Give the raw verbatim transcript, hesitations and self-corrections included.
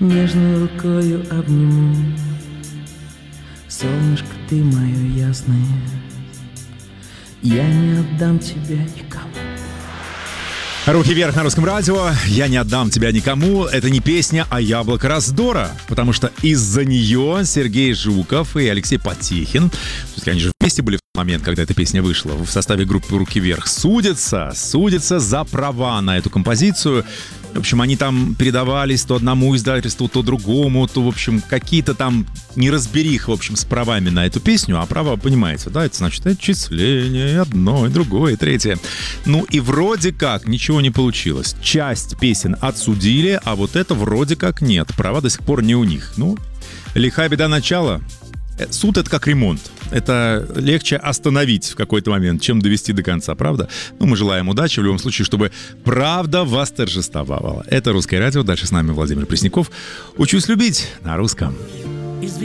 нежной рукою обниму. Солнышко, ты мое ясное, я не отдам тебя никому. Руки вверх на Русском радио. «Я не отдам тебя никому». Это не песня, а «Яблоко раздора». Потому что из-за нее Сергей Жуков и Алексей Потехин, то есть они же вместе были в тот момент, когда эта песня вышла, в составе группы «Руки вверх», судятся, судятся за права на эту композицию. В общем, они там передавались то одному издательству, то другому, то, в общем, какие-то там неразберих, в общем, с правами на эту песню. А право, понимаете, да, это значит отчисление, одно, и другое, и третье. Ну и вроде как ничего не получилось. Часть песен отсудили, а вот это вроде как нет. Права до сих пор не у них. Ну, лиха беда начала. Суд — это как ремонт. Это легче остановить в какой-то момент, чем довести до конца, правда? Ну, мы желаем удачи в любом случае, чтобы правда восторжествовала. Это «Русское радио». Дальше с нами Владимир Пресняков. Учусь любить на русском.